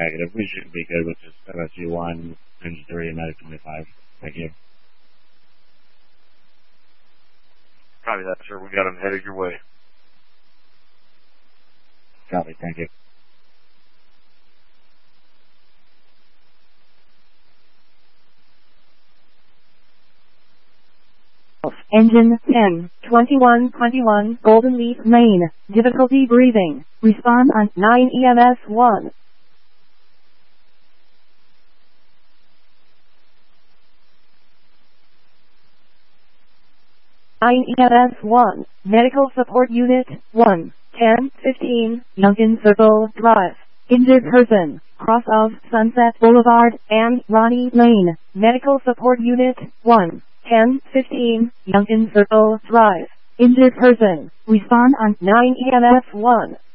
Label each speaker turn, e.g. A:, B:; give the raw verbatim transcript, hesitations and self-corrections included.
A: Negative. We should be good with just S U one, Engine three, and Medic twenty-five. Thank you.
B: Copy that, sir. We got them headed your way.
A: Copy. Thank you.
C: Engine ten, twenty-one twenty-one, Golden Leaf Lane. Difficulty breathing. Respond on nine E M S one. nine E M S one. Medical Support Unit one. ten fifteen, Yonkin Circle Drive. Injured person, cross of Sunset Boulevard and Ronnie Lane. Medical Support Unit one. ten fifteen, Yonkin Circle Drive. Injured person, respond on nine E M S one.